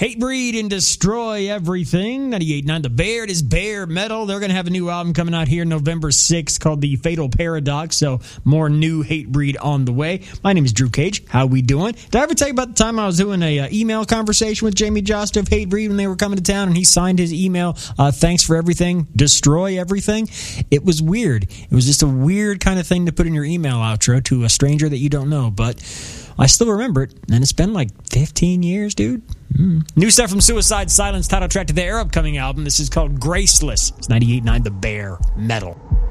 Hatebreed and Destroy Everything. 98.9 The Bear. It is Bear Metal. They're going to have a new album coming out here November 6th called The Fatal Paradox. So more new Hatebreed on the way. My name is Drew Cage. How we doing? Did I ever tell you about the time I was doing a email conversation with Jamie Jost of Hatebreed when they were coming to town and he signed his email, thanks for everything, destroy everything? It was weird. It was just a weird kind of thing to put in your email outro to a stranger that you don't know, but I still remember it, and it's been like 15 years, dude. New stuff from Suicide Silence, title track to their upcoming album. This is called Graceless. It's 98.9 The Bear Metal.